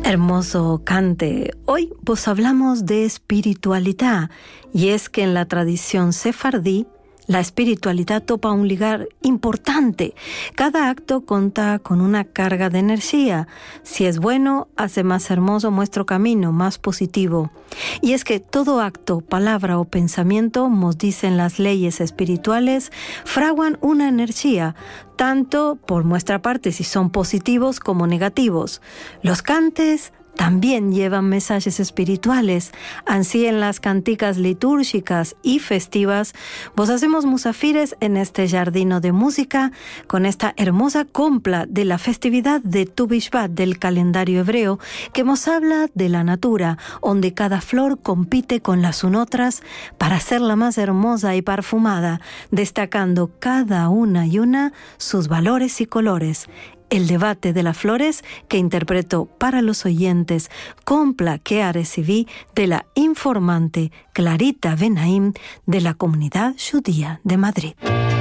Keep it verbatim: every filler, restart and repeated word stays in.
Hermoso cante. Hoy vos hablamos de espiritualidad, y es que en la tradición sefardí la espiritualidad topa un lugar importante. Cada acto cuenta con una carga de energía. Si es bueno, hace más hermoso nuestro camino, más positivo. Y es que todo acto, palabra o pensamiento, nos dicen las leyes espirituales, fraguan una energía, tanto por nuestra parte si son positivos como negativos. Los cantes también llevan mensajes espirituales. Así en las canticas litúrgicas y festivas, vos hacemos musafires en este jardino de música con esta hermosa compla de la festividad de Tu Bishvat del calendario hebreo que nos habla de la natura, donde cada flor compite con las unotras para hacerla más hermosa y perfumada, destacando cada una y una sus valores y colores. El debate de las flores que interpretó para los oyentes compla que recibí de la informante Clarita Benaim de la Comunidad Judía de Madrid.